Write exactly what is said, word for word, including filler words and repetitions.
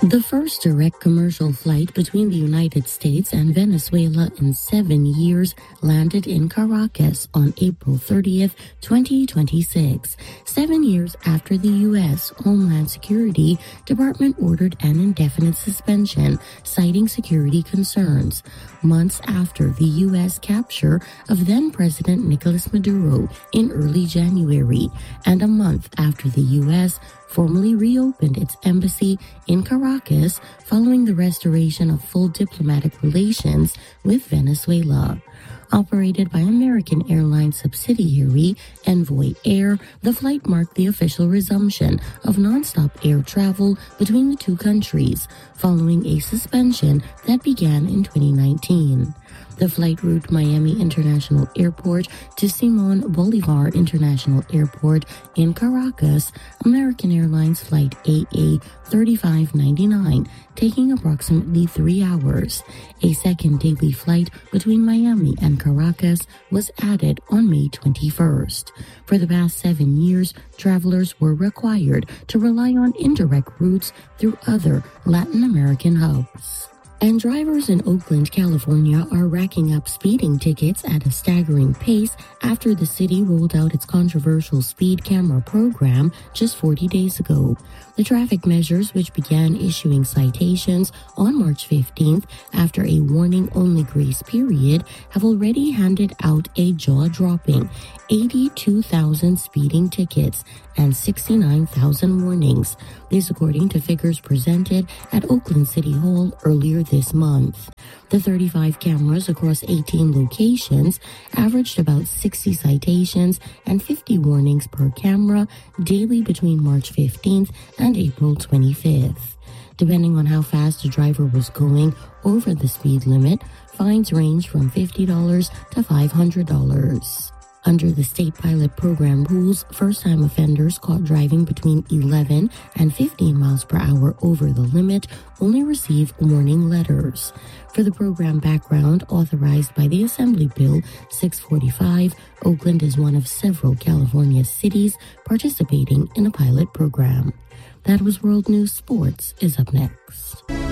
The first direct commercial flight between the United States and Venezuela in seven years landed in Caracas on April thirtieth, twenty twenty-six. Seven years after the U S Homeland Security Department ordered an indefinite suspension, citing security concerns. Months after the U S capture of then-President Nicolas Maduro in early January, and a month after the U S formally reopened its embassy in Caracas following the restoration of full diplomatic relations with Venezuela. Operated by American Airlines subsidiary Envoy Air, the flight marked the official resumption of nonstop air travel between the two countries, following a suspension that began in twenty nineteen. The flight route Miami International Airport to Simon Bolivar International Airport in Caracas, American Airlines Flight A A thirty-five ninety-nine, taking approximately three hours. A second daily flight between Miami and Caracas was added on May twenty-first. For the past seven years, travelers were required to rely on indirect routes through other Latin American hubs. And drivers in Oakland, California are racking up speeding tickets at a staggering pace after the city rolled out its controversial speed camera program just forty days ago. The traffic measures, which began issuing citations on March fifteenth after a warning-only grace period, have already handed out a jaw-dropping eighty-two thousand speeding tickets and sixty-nine thousand warnings. This according to figures presented at Oakland City Hall earlier this month. The thirty-five cameras across eighteen locations averaged about sixty citations and fifty warnings per camera daily between March fifteenth and April twenty-fifth. Depending on how fast a driver was going over the speed limit, fines range from fifty dollars to five hundred dollars. Under the state pilot program rules, first-time offenders caught driving between eleven and fifteen miles per hour over the limit only receive warning letters. For the program background authorized by the Assembly Bill six forty-five, Oakland is one of several California cities participating in a pilot program. That was World News. Sports is up next.